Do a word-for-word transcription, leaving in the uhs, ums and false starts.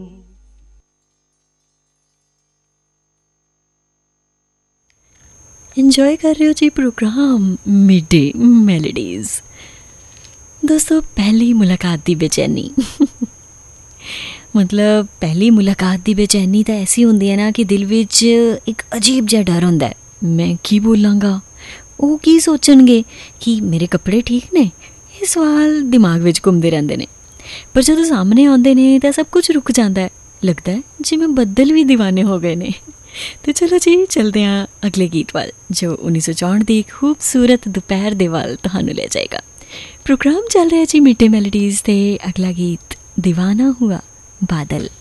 Enjoy ਕਰ ਰਹੇ ਹੋ ਜੀ ਪ੍ਰੋਗਰਾਮ ਮਿਡ ਡੇ ਮੈਲੋਡੀਜ਼। ਦੋਸਤੋ, ਪਹਿਲੀ ਮੁਲਾਕਾਤ ਦੀ ਬੇਚੈਨੀ ਮਤਲਬ ਪਹਿਲੀ ਮੁਲਾਕਾਤ ਦੀ ਬੇਚੈਨੀ ਤਾਂ ਐਸੀ ਹੁੰਦੀ ਹੈ ਨਾ ਕਿ ਦਿਲ ਵਿੱਚ ਇੱਕ ਅਜੀਬ ਜਿਹਾ ਡਰ ਹੁੰਦਾ ਹੈ, ਮੈਂ ਕੀ ਬੋਲਾਂਗਾ, ਉਹ ਕੀ ਸੋਚਣਗੇ, ਕਿ ਮੇਰੇ ਕੱਪੜੇ ਠੀਕ ਨੇ, ਇਹ ਸਵਾਲ ਦਿਮਾਗ ਵਿੱਚ ਘੁੰਮਦੇ ਰਹਿੰਦੇ ਨੇ। ਪਰ ਜਦੋਂ ਸਾਹਮਣੇ ਆਉਂਦੇ ਨੇ ਤਾਂ ਸਭ ਕੁਝ ਰੁਕ ਜਾਂਦਾ ਹੈ, ਲੱਗਦਾ ਹੈ ਜਿਵੇਂ ਬੱਦਲ ਵੀ ਦੀਵਾਨੇ ਹੋ ਗਏ ਨੇ। ਤੇ ਚਲੋ ਜੀ, ਚਲਦੇ ਹਾਂ ਅਗਲੇ ਗੀਤ ਵੱਲ, ਜੋ ਉੱਨੀ ਸੌ ਚੌਂਹਠ ਦੀ ਖੂਬਸੂਰਤ ਦੁਪਹਿਰ ਦੇ ਵੱਲ ਤੁਹਾਨੂੰ ਲੈ ਜਾਏਗਾ। ਪ੍ਰੋਗਰਾਮ ਚੱਲ ਰਿਹਾ ਜੀ ਮਿਡ ਡੇ ਮੈਲੋਡੀਜ਼, ਤੇ ਅਗਲਾ ਗੀਤ ਦੀਵਾਨਾ ਹੁਆ ਬਾਦਲ।